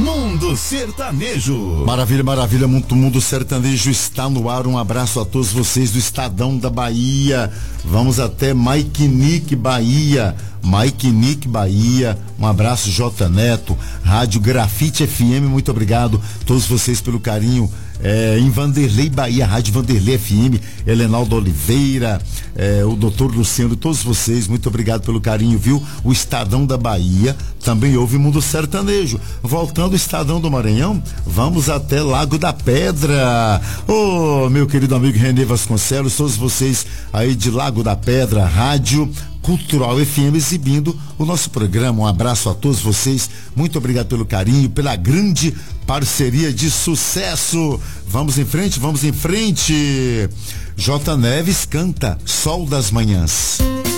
Mundo Sertanejo. Maravilha, maravilha, Mundo Sertanejo está no ar. Um abraço a todos vocês do Estadão da Bahia. Vamos até Maiquinique, Bahia. Um abraço, J Neto, Rádio Grafite FM, muito obrigado a todos vocês pelo carinho. Em Vanderlei, Bahia, Rádio Vanderlei FM, Helenaldo Oliveira, o doutor Luciano, todos vocês, muito obrigado pelo carinho, viu? O Estadão da Bahia também ouve Mundo Sertanejo. Voltando ao Estadão do Maranhão, vamos até Lago da Pedra. Meu querido amigo Renê Vasconcelos, todos vocês aí de Lago da Pedra, Rádio Cultural FM exibindo o nosso programa. Um abraço a todos vocês, muito obrigado pelo carinho, pela grande parceria de sucesso. Vamos em frente. J Neves canta Sol das Manhãs.